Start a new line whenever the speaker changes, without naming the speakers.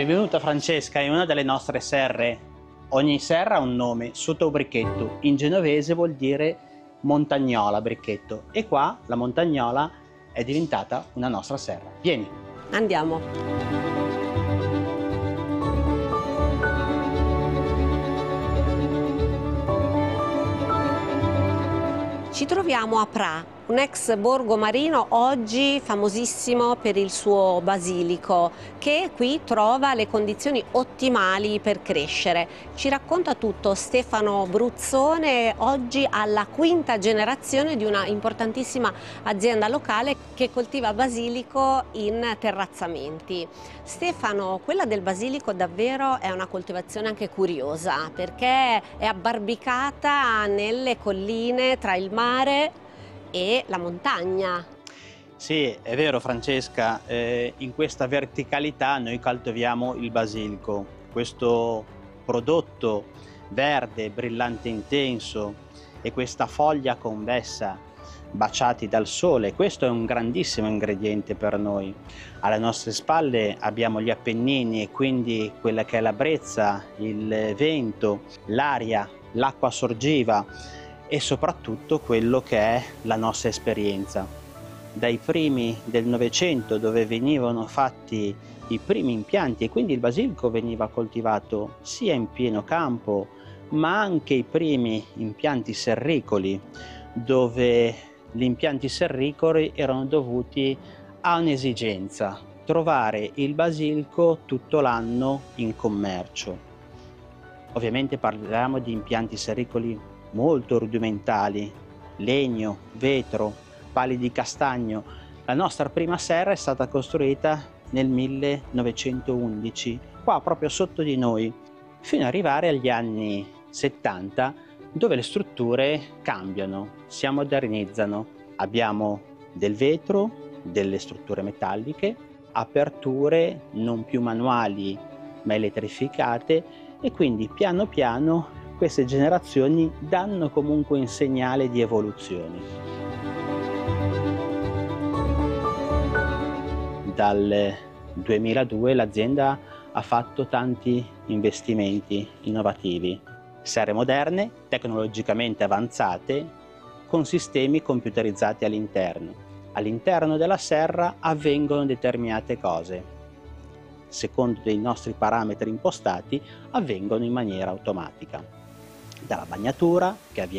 Benvenuta Francesca in una delle nostre serre. Ogni serra ha un nome, Sottobrichetto. In genovese vuol dire montagnola, Bricchetto. E qua la montagnola è diventata una nostra serra. Vieni.
Andiamo. Ci troviamo a Pra, un ex borgo marino oggi famosissimo per il suo basilico, che qui trova le condizioni ottimali per crescere. Ci racconta tutto Stefano Bruzzone, oggi alla quinta generazione di una importantissima azienda locale che coltiva basilico in terrazzamenti. Stefano, quella del basilico davvero è una coltivazione anche curiosa, perché è abbarbicata nelle colline tra il mare e la montagna.
Sì, è vero Francesca, in questa verticalità noi coltiviamo il basilico, questo prodotto verde, brillante intenso e questa foglia convessa baciati dal sole. Questo è un grandissimo ingrediente per noi. Alle nostre spalle abbiamo gli Appennini e quindi quella che è la brezza, il vento, l'aria, l'acqua sorgiva e soprattutto quello che è la nostra esperienza. Dai primi del Novecento, dove venivano fatti i primi impianti e quindi il basilico veniva coltivato sia in pieno campo, ma anche i primi impianti serricoli, dove gli impianti serricoli erano dovuti a un'esigenza: trovare il basilico tutto l'anno in commercio. Ovviamente parliamo di impianti serricoli molto rudimentali, legno, vetro, pali di castagno. La nostra prima serra è stata costruita nel 1911, qua proprio sotto di noi, fino ad arrivare agli anni 70, dove le strutture cambiano, si modernizzano. Abbiamo del vetro, delle strutture metalliche, aperture non più manuali ma elettrificate, e quindi piano piano queste generazioni danno comunque un segnale di evoluzione. Dal 2002 l'azienda ha fatto tanti investimenti innovativi, serre moderne, tecnologicamente avanzate, con sistemi computerizzati all'interno. All'interno della serra avvengono determinate cose. Secondo dei nostri parametri impostati, avvengono in maniera automatica. Dalla bagnatura, che avviene